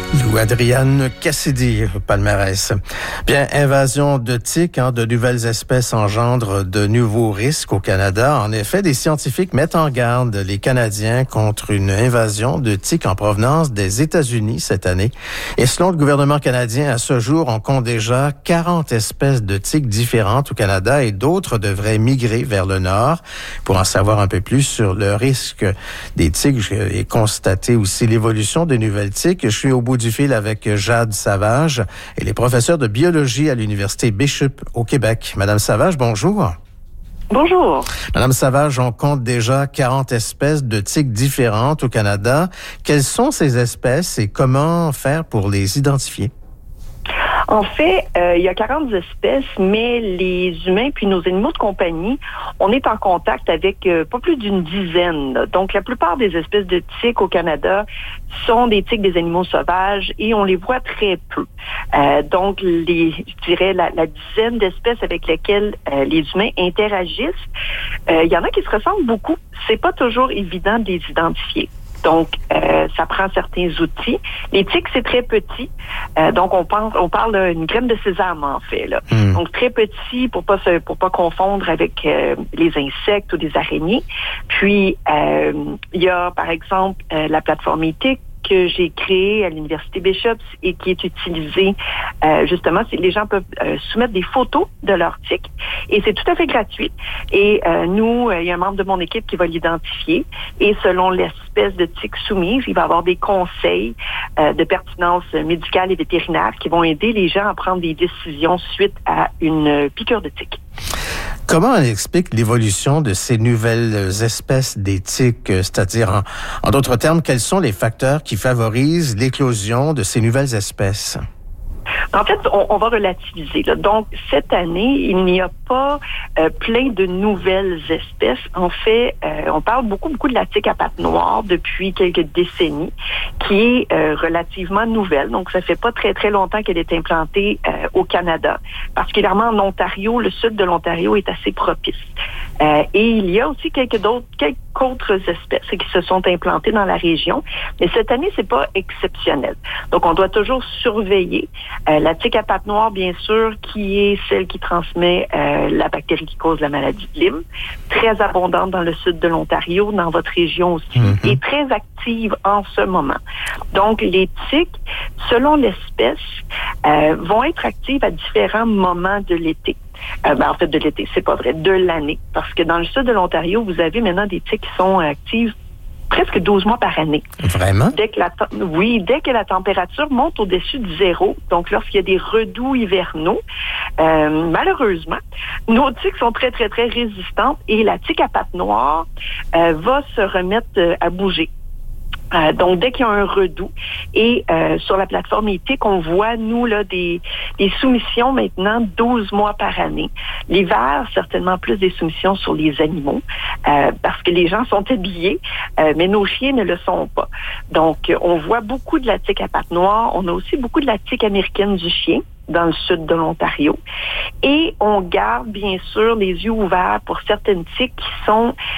Lou-Adriane Cassidy, palmarès. Bien, invasion de tiques, de nouvelles espèces engendrent de nouveaux risques au Canada. En effet, des scientifiques mettent en garde les Canadiens contre une invasion de tiques en provenance des États-Unis cette année. Et selon le gouvernement canadien, à ce jour, on compte déjà 40 espèces de tiques différentes au Canada et d'autres devraient migrer vers le nord. Pour en savoir un peu plus sur le risque des tiques et constater aussi l'évolution des nouvelles tiques, je suis au bout du fil avec Jade Savage. Elle est professeure de biologie à l'Université Bishop au Québec. Madame Savage, bonjour. Bonjour. Madame Savage, on compte déjà 40 espèces de tiques différentes au Canada. Quelles sont ces espèces et comment faire pour les identifier? En fait, il y a 40 espèces, mais les humains puis nos animaux de compagnie, on est en contact avec pas plus d'une dizaine. Donc, la plupart des espèces de tiques au Canada sont des tiques des animaux sauvages et on les voit très peu. Donc, je dirais la dizaine d'espèces avec lesquelles les humains interagissent, il y en a qui se ressemblent beaucoup. C'est pas toujours évident de les identifier. Donc, ça prend certains outils. Les tiques, c'est très petit. Donc, on parle d'une graine de sésame, en fait, là. Donc, très petit pour pas confondre avec les insectes ou des araignées. Puis, il y a, par exemple, la plateforme éthique que j'ai créée à l'Université Bishop et qui est utilisée, justement, les gens peuvent soumettre des photos de leurs tiques et c'est tout à fait gratuit. Et nous, il y a un membre de mon équipe qui va l'identifier et selon l'espèce de tique soumise, il va avoir des conseils de pertinence médicale et vétérinaire qui vont aider les gens à prendre des décisions suite à une piqûre de tique. Comment on explique l'évolution de ces nouvelles espèces des tiques? C'est-à-dire, en d'autres termes, quels sont les facteurs qui favorisent l'éclosion de ces nouvelles espèces? En fait, on va relativiser. Là. Donc, cette année, il n'y a pas plein de nouvelles espèces. En fait, on parle beaucoup de la tique à pattes noires depuis quelques décennies, qui est relativement nouvelle. Donc, ça fait pas très, très longtemps qu'elle est implantée au Canada. Particulièrement en Ontario, le sud de l'Ontario est assez propice. Et il y a aussi quelques autres espèces qui se sont implantées dans la région. Mais cette année, c'est pas exceptionnel. Donc, on doit toujours surveiller la tique à pattes noires, bien sûr, qui est celle qui transmet la bactérie qui cause la maladie de Lyme. Très abondante dans le sud de l'Ontario, dans votre région aussi, et très active en ce moment. Donc, les tiques, selon l'espèce, vont être actives à différents moments de l'été. En fait, de l'été, c'est pas vrai, de l'année. Parce que dans le sud de l'Ontario, vous avez maintenant des tiques qui sont actives presque 12 mois par année. Vraiment? Dès que la température monte au-dessus de zéro, donc lorsqu'il y a des redoux hivernaux, malheureusement, nos tiques sont très, très, très résistantes et la tique à pattes noires va se remettre à bouger. Donc, dès qu'il y a un redout, et sur la plateforme éthique, on voit, nous, là, des soumissions maintenant 12 mois par année. L'hiver, certainement plus des soumissions sur les animaux, parce que les gens sont habillés, mais nos chiens ne le sont pas. Donc, on voit beaucoup de la tique à pattes noires. On a aussi beaucoup de la tique américaine du chien dans le sud de l'Ontario. Et on garde, bien sûr, les yeux ouverts pour certaines tiques qui sont